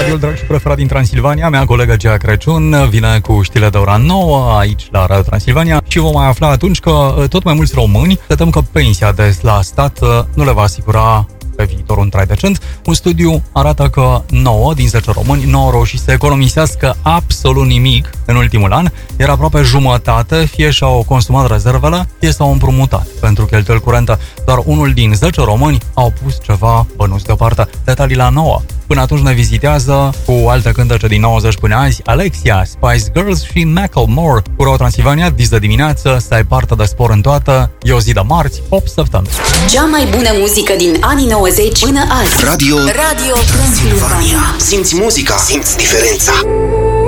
radiul drag și preferat din Transilvania. Mea colegă Gea Crăciun vine cu știrile de ora 9 aici la Radio Transilvania și vom mai afla atunci că tot mai mulți români se tem că pensia de la stat nu le va asigura pe viitor un trai decent. Un studiu arată că 9 din 10 români nu au reușit să economisească absolut nimic în ultimul an, iar aproape jumătate fie și-au consumat rezervele, fie s-au împrumutat pentru cheltuieli curente. Doar unul din 10 români au pus ceva bănuți deoparte. Detalii la 9. Până atunci ne vizitează cu alte cântece din 90 până azi Alexia, Spice Girls și Macklemore. Cu Radio Transilvania, dis de dimineață, să ai parte de spor în toată. E o zi de marți, 8 septembrie. Cea mai bună muzică din anii 90 până azi. Radio Transilvania. Simți muzica, simți diferența.